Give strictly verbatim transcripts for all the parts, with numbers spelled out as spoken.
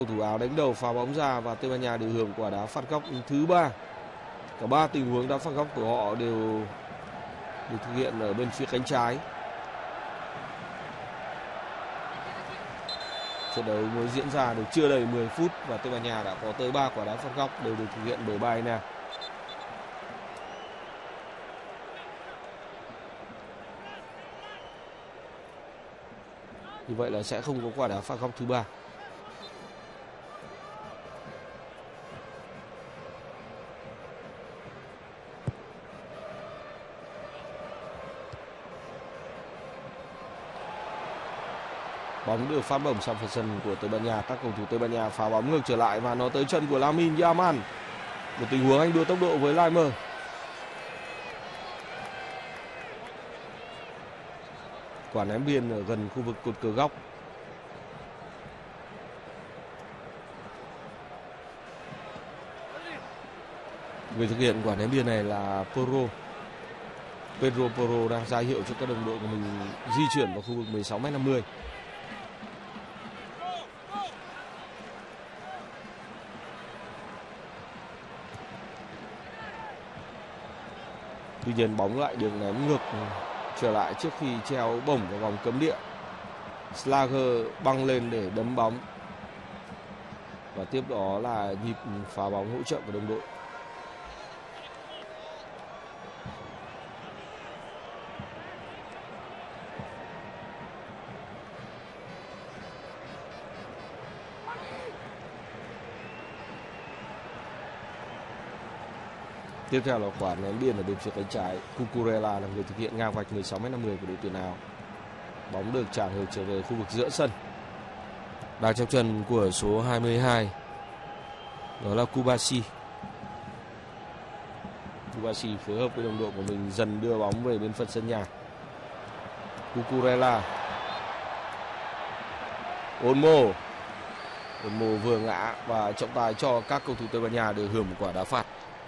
Cầu thủ áo đánh đầu phá bóng ra và Tây Ban Nha được hưởng quả đá phạt góc thứ ba. Cả ba tình huống đá phạt góc của họ đều được thực hiện ở bên phía cánh trái. Trận đấu mới diễn ra được chưa đầy mười phút và Tây Ban Nha đã có tới ba quả đá phạt góc đều được thực hiện bởi Baena. Như vậy là sẽ không có quả đá phạt góc thứ ba. Bóng được phát bổng sang phần sân của Tây Ban Nha. Các cầu thủ Tây Ban Nha phá bóng ngược trở lại và nó tới chân của Lamine Yamal. Một tình huống anh đua tốc độ với Laimer. Quả ném biên ở gần khu vực cột cờ góc. Người thực hiện quả ném biên này là Porro. Pedro Porro đang ra hiệu cho các đồng đội của mình di chuyển vào khu vực mười sáu mét năm mươi. Tuy nhiên bóng lại được ném ngược trở lại trước khi treo bổng vào vòng cấm địa. Slager băng lên để đấm bóng. Và tiếp đó là nhịp phá bóng hỗ trợ của đồng đội. Tiếp theo là quả ném biên ở bên phía cánh trái. Cucurella là người thực hiện ngang vạch mười sáu mét năm mươi của đội tuyển Áo. Bóng được trả ngược trở về khu vực giữa sân. Đang trong chân của số hai mươi hai, đó là Kubasi. Kubasi phối hợp với đồng đội của mình dần đưa bóng về bên phần sân nhà. Cucurella. Olmo. Olmo vừa ngã và trọng tài cho các cầu thủ Tây Ban Nha được hưởng một quả đá phạt.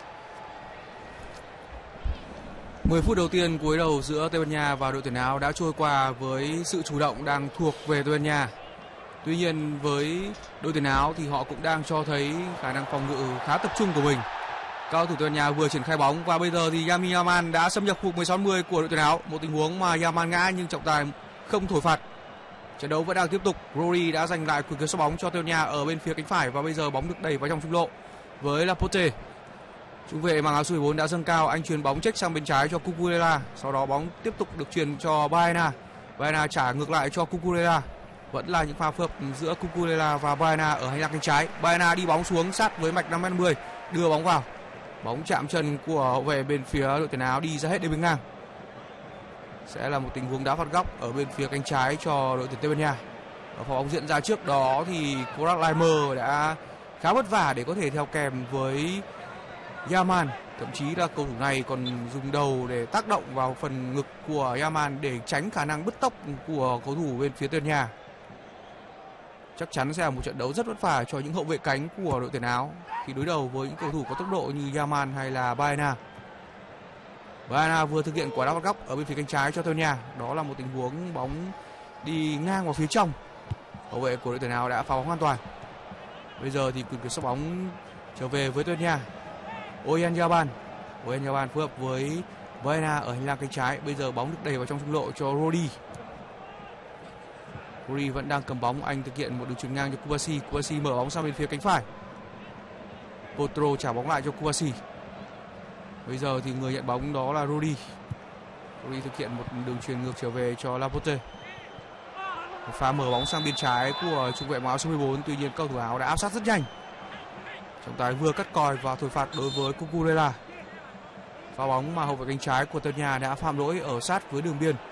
mười phút đầu tiên cuối đầu giữa Tây Ban Nha và đội tuyển Áo đã trôi qua với sự chủ động đang thuộc về Tây Ban Nha. Tuy nhiên với đội tuyển Áo thì họ cũng đang cho thấy khả năng phòng ngự khá tập trung của mình. Các cầu thủ Tây Ban Nha vừa triển khai bóng và bây giờ thì Lamine Yamal đã xâm nhập khu vực mười sáu mươi của đội tuyển Áo. Một tình huống mà Yamal ngã nhưng trọng tài không thổi phạt. Trận đấu vẫn đang tiếp tục. Rory đã giành lại quyền kiểm soát bóng cho Tây Ban Nha ở bên phía cánh phải và bây giờ bóng được đẩy vào trong trung lộ với Laporte. Trung vệ mang áo số mười bốn đã dâng cao, anh chuyền bóng check sang bên trái cho Cucurella, sau đó bóng tiếp tục được chuyền cho Baena. Baena trả ngược lại cho Cucurella. Vẫn là những pha phối hợp giữa Cucurella và Baena ở hành lang cánh trái. Baena đi bóng xuống sát với mạch năm mét năm mươi, đưa bóng vào. Bóng chạm chân của hậu vệ bên phía đội tuyển Áo đi ra hết đến bên ngang. Sẽ là một tình huống đá phạt góc ở bên phía cánh trái cho đội tuyển Tây Ban Nha. Và pha bóng diễn ra trước đó thì Konrad Laimer đã khá vất vả để có thể theo kèm với Yamal, thậm chí là cầu thủ này còn dùng đầu để tác động vào phần ngực của Yamal để tránh khả năng bứt tốc của cầu thủ bên phía Tây Ban Nha. Chắc chắn sẽ là một trận đấu rất vất vả cho những hậu vệ cánh của đội tuyển Áo khi đối đầu với những cầu thủ có tốc độ như Yamal hay là Baena. Baena vừa thực hiện quả đá phạt góc ở bên phía cánh trái cho Tây Ban Nha. Đó là một tình huống bóng đi ngang vào phía trong. Hậu vệ của đội tuyển Áo đã phá bóng hoàn toàn. Bây giờ thì quyền kiểm soát bóng trở về với Tây Ban Nha. Oyarzabal. Oyarzabal phối hợp với Baena ở hành lang cánh trái. Bây giờ bóng được đẩy vào trong trung lộ cho Rory. Rory vẫn đang cầm bóng, anh thực hiện một đường chuyền ngang cho Kubasi. Kubasi mở bóng sang bên phía cánh phải. Potro trả bóng lại cho Kubasi. Bây giờ thì người nhận bóng đó là Rory. Rory thực hiện một đường chuyền ngược trở về cho Laporte. Một pha mở bóng sang bên trái của trung vệ áo số mười bốn, tuy nhiên cầu thủ Áo đã áp sát rất nhanh. Trọng tài vừa cắt còi và thổi phạt đối với Cucurella. Pha bóng mà hậu vệ cánh trái của Tây Ban Nha đã phạm lỗi ở sát với đường biên.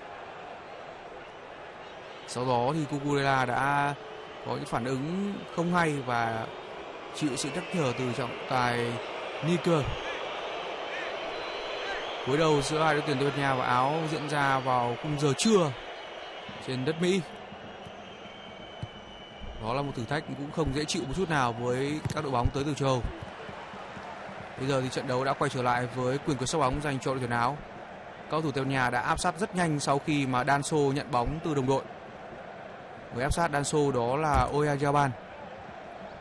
Sau đó thì Cucurella đã có những phản ứng không hay và chịu sự nhắc nhở từ trọng tài Nicker. Cuối đầu giữa hai đội tuyển Tây Ban Nha và Áo diễn ra vào khung giờ trưa trên đất Mỹ. Đó là một thử thách cũng không dễ chịu một chút nào với các đội bóng tới từ châu Âu. Bây giờ thì trận đấu đã quay trở lại với quyền kiểm soát bóng dành cho đội tuyển Áo. Các cầu thủ Tây Ban Nha đã áp sát rất nhanh sau khi mà Danso nhận bóng từ đồng đội. Người áp sát Danso đó là Oyarzabal.